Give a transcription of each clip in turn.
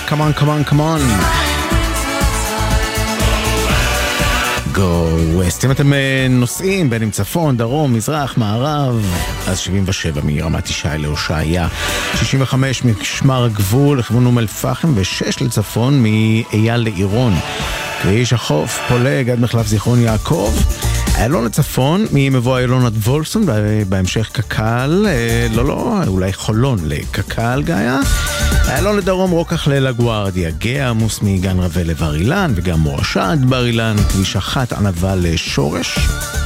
Come on, come on, come on. Go West. אם אתם נוסעים בין עם צפון, דרום, מזרח, מערב, אז 77 מרמת ישי להושעיה, 65 משמר הגבול לכיוון אום אל פחם, ו6 לצפון מאייל לעירון, כביש החוף פולג עד מחלף זיכרון יעקב, איילון לצפון ממבוא איילון עד וולפסון, בהמשך קק"ל, אולי חולון לקק"ל גאיה, איילון לדרום רוקח ללגוארדיה, גאה עמוס מגן רווה לבר אילן, וגם מורשה עד בר אילן, כביש 1 ענבה לשורש.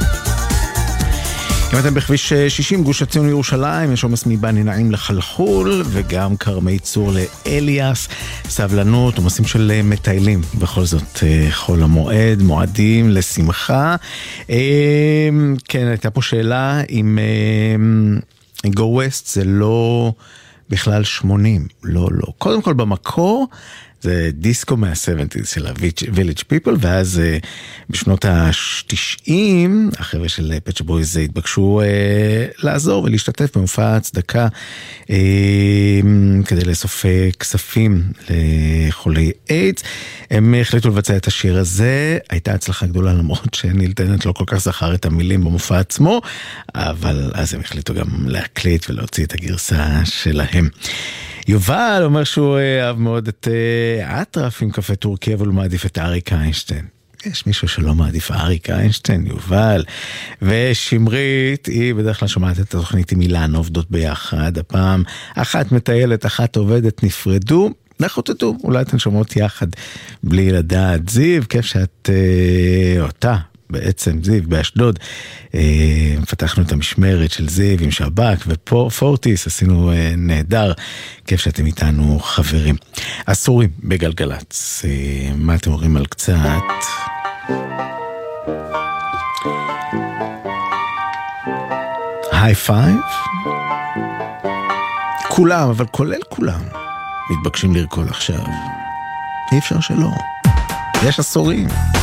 אם אתם בכביש 60 גוש עציון ירושלים, יש עומס מבני נעים לחלחול, וגם כרמי צור לאליאס, סבלנות, עומסים של מטיילים, בכל זאת חול המועד, מועדים לשמחה. כן, הייתה פה שאלה אם Go West זה לא בכלל 80, לא. קודם כל במקור, זה דיסקו מה-70s של ה-Village People, ואז בשנות ה-90, החבר'ה של פצ'ה בויז התבקשו לעזור ולהשתתף במופע הצדקה, כדי לאסוף כספים לחולי איידס. הם החליטו לבצע את השיר הזה, הייתה הצלחה גדולה למרות שניל טננט לא כל כך זכר את המילים במופע עצמו, אבל אז הם החליטו גם להקליט ולהוציא את הגרסה שלהם. יובל אומר שהוא אהב מאוד את אטרף עם קפה טורקי, אבל הוא מעדיף את אריק איינשטיין. יש מישהו שלא מעדיף אריק איינשטיין, יובל. ושמרית, היא בדרך כלל שומעת את התוכנית עם אילן, עובדות ביחד. הפעם אחת מטיילת, אחת עובדת, נפרדו. לכו תדעו, אולי אתן שומעות יחד בלי לדעת. זיו, כיף שאת אותה. בעצם זיו באשדוד, פתחנו את המשמרת של זיו עם שבק ופורטיס, עשינו נהדר, כיף שאתם איתנו חברים. אסורים בגלגלץ, מה אתם אומרים על קצת? היי פייב? כולם, אבל כולל כולם, מתבקשים לרקוד עכשיו. אי אפשר שלא. יש אסורים.